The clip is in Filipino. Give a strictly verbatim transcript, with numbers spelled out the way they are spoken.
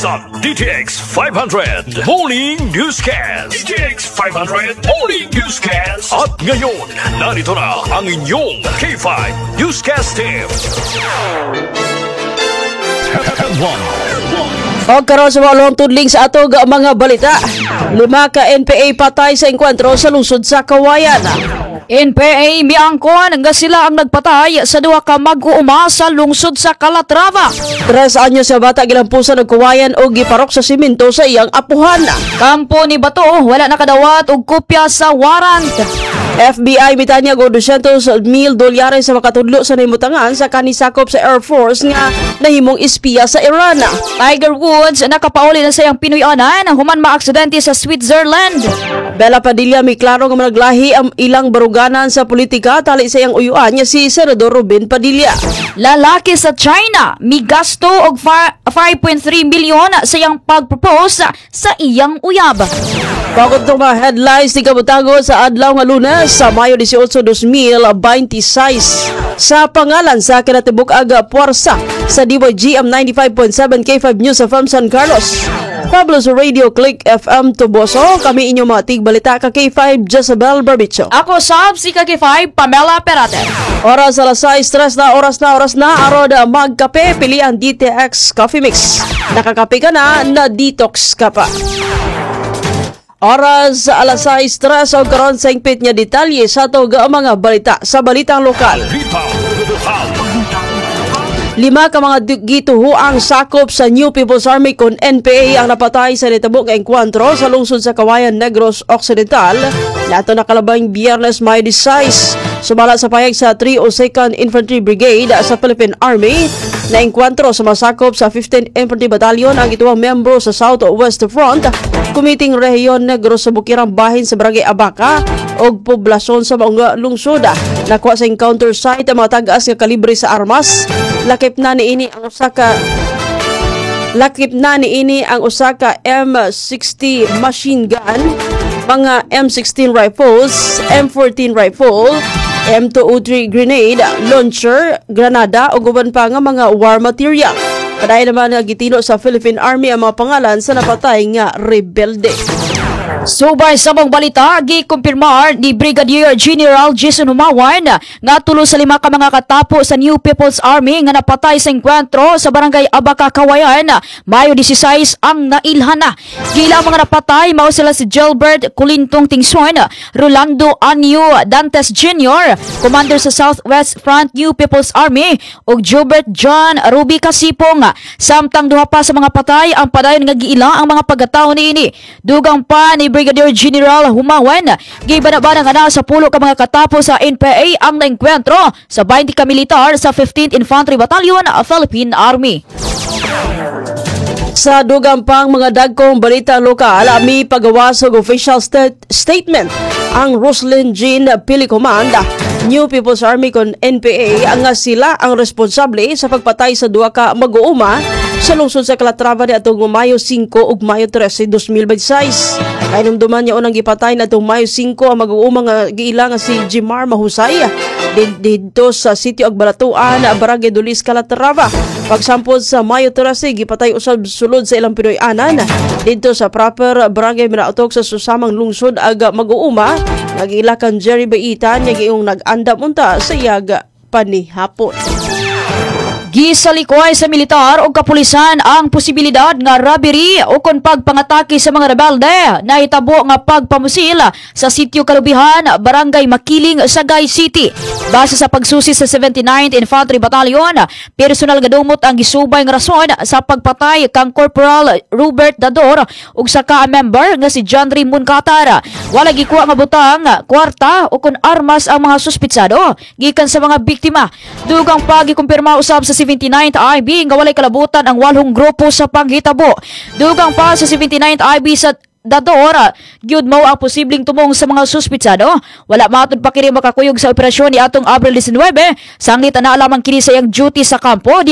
Sa D T X five hundred Morning Newscast. D T X five hundred Morning Newscast. At ngayon, narito na ang inyong K five Newscast Team. O karon sa mga long tudling sa ato ga mga balita. Lima ka N P A patay sa engkwentro sa lungsod sa Kawayan. N P A miangkon nga sila ang nagpatay sa duha ka mag-uuma sa lungsod sa Calatrava. Tres anyos sa bata gilampusan og Kawayan og giparok sa simento sa iyang apuhan. Kampo ni Bato wala nakadawat og kopya sa warrant. F B I mitanya go two hundred mil dolyares sa makatudlo sa nahimutangan sa kanisakop sa Air Force nga nahimong espiya sa Iran. Tiger Woods nakapauli na sa iyang Pinoy-anan human maaksidente sa Switzerland. Bella Padilla may klaro nga managlahi ang ilang baruganan sa politika tali sa iyang uyuan niya si Senador Robin Padilla. Lalaki sa China migasto og five point three milyon sa iyang pagpropose sa iyang uyab. Bagod itong mga headlines di kabutago sa adlaw nga Lunes sa Mayo eighteen, twenty twenty-six sa pangalan sa kinatibuk aga puwersa sa D Y G M ninety-five point seven K five News F M San Carlos. Pablo sa Radio Click F M Toboso, kami inyong mga tigbalita ka K five Jezebel Barbicho. Ako sab si ka K five Pamela Perate. Oras alas sais, tres na oras na oras na aroda magkape pili ang D T X Coffee Mix. Nakakape ka na, na detox ka pa. Oras sa alas sais, tres o karon sa ingpit niya detalye sa ito ga mga balita sa balitang lokal. Lima ka mga gituhuang sakop sa New People's Army kon N P A ang napatay sa nitabok nga engkwentro sa lungsod sa Kawayan Negros Occidental nato nakalabang Biyernes May sais. Sumala sa payag sa three oh second Infantry Brigade sa Philippine Army na engkwentro sa masakop sa fifteenth Infantry Battalion ang ituwang membro sa Southwest Front Kumiting Rehiyon Negros sa Bukirang Bahin sa Barangay Abaca og poblasyon sa mga lungsod. Nakuha sa encounter site ang mga tagas nga kalibre sa armas. Lakip na ni ini ang usa ka Lakip na ni ini ang usa ka M sixty machine gun, mga M sixteen rifles, M fourteen rifle, M two oh three grenade launcher, granada ug uban pa nga mga war material. Paday naman nagitino sa Philippine Army ang mga pangalan sa napatay nga rebelde. Subay sa mga balita, gikumpirmar ni Brigadier General Jason Humawan nga tulo sa lima ka mga katapo sa New People's Army nga napatay sa engkwentro sa Barangay Abaca, Kawayan, Mayo sixteen ang nailhana. Gila ang mga napatay mao sila si Gilbert Kulintong Tingson, Rolando Anyo Dantes Junior, Commander sa Southwest Front New People's Army, ug Gilbert John Ruby Kasipong. Samtang duha pa sa mga patay ang padayon nga giila ang mga pagkatawo niini. Dugang pa ni Brigadier General Humawan, gibana-bana nga na sa pulo ka mga katapo sa N P A ang naengkwentro sa twenty ka militar sa fifteenth Infantry Battalion Philippine Army. Sa dugang pang mga dagkong balita lokal, may pagawas og official stat- statement ang Roslyn Jean Pili Command New People's Army kon N P A ang nga sila ang responsable sa pagpatay sa duha ka mag-uuma sa lungsod sa Calatrava ni atong Mayo five ug Mayo thirteen, twenty twenty-six. Kainumduman niya unang gipatay na atong Mayo five ang mag-uuma nga giila nga si Jimar Mahusay dito sa Sitio Agbalatuan, Barangay Dulis, Calatrava. Pagsampod sa Mayo thirteen, gipatay usab sulod sa ilang Pinoy-anan dito sa proper Barangay Minautok sa susamang lungsod aga mag-uuma nagila kan Jerry Baitan nga giyong nag-andam unta sa yaga panihapon. Gisalikoy sa militar o kapulisan ang posibilidad nga robbery o kon pagpangatake sa mga rebelde na hitabo nga pagpamusil sa Sitio Kalubihan, Barangay Makiling, Sagay City. Base sa pagsusi sa seventy-ninth Infantry Battalion, personal nga dumot ang gisubay nga rason sa pagpatay kang Corporal Robert Dador ug sa ka-member nga si John Ray Muncatar. Wala gikuha nga butang, kwarta o kon armas ang mga suspitsado gikan sa mga biktima. Dugang pa gikumpirma usab sa seventy-ninth I B nga walay kalabutan ang walhong grupo sa panghitabo. Dugang pa sa seventy-ninth I B sa Dador, gyud mao ang posibleng tumong sa mga suspitsado. Wala matod pa kini makakuyog sa operasyon ni atong Abril nineteen, sanglit na alamang kini sa iyang duty sa kampo.